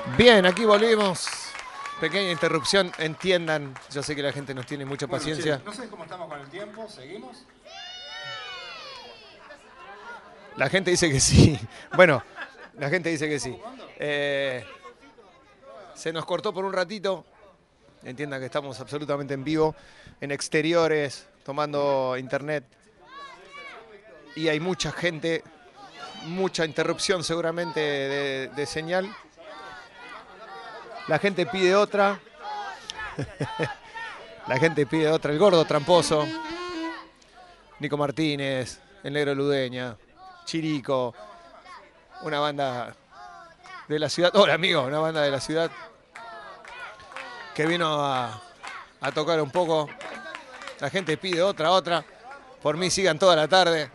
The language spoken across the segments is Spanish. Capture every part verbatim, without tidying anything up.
Bien, aquí volvimos. Pequeña interrupción, entiendan. Yo sé que la gente nos tiene mucha Bueno, paciencia. che, no sé cómo estamos con el tiempo, ¿seguimos? La gente dice que sí. Bueno, la gente dice que sí. Eh, se nos cortó por un ratito. Entiendan que estamos absolutamente en vivo, en exteriores, tomando internet. Y hay mucha gente, mucha interrupción seguramente de, de señal. La gente pide otra. La gente pide otra. El gordo tramposo. Nico Martínez, el negro Ludeña, Chirico. Una banda de la ciudad. Hola amigo, una banda de la ciudad que vino a, a tocar un poco. La gente pide otra, otra. Por mí sigan toda la tarde.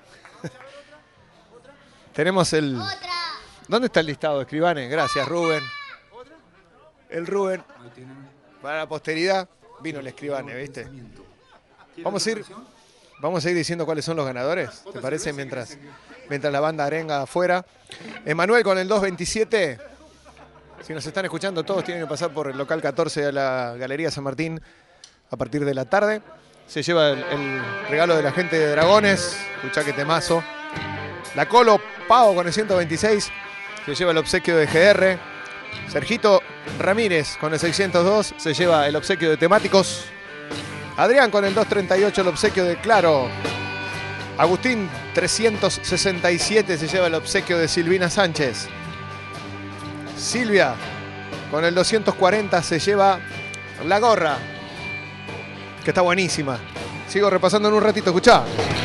Tenemos el... ¿Dónde está el listado de escribanes? Gracias, Rubén. El Rubén. Para la posteridad vino el escribane, ¿viste? Vamos a ir, vamos a ir diciendo cuáles son los ganadores, ¿te parece? Mientras, mientras la banda arenga afuera. Emanuel con el dos veintisiete. Si nos están escuchando, todos tienen que pasar por el local catorce de la Galería San Martín a partir de la tarde. Se lleva el, el regalo de la gente de Dragones. Escuchá que temazo. La Colo Pau con el ciento veintiséis. Se lleva el obsequio de G R. Sergito Ramírez con el seiscientos dos se lleva el obsequio de Temáticos. Adrián con el doscientos treinta y ocho el obsequio de Claro. Agustín trescientos sesenta y siete se lleva el obsequio de Silvina Sánchez. Silvia con el doscientos cuarenta se lleva la gorra, que está buenísima. Sigo repasando en un ratito, escuchá.